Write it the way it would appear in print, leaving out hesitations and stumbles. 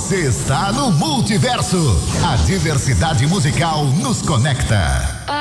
Você está no Multiverso. A diversidade musical nos conecta.